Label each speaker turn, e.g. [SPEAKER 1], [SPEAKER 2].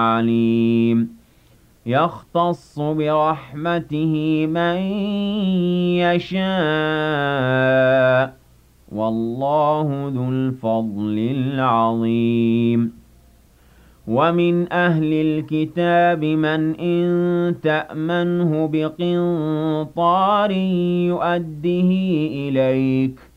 [SPEAKER 1] عليم يختص برحمته من يشاء والله ذو الفضل العظيم ومن أهل الكتاب من إن تأمنه بقنطار يؤده إليك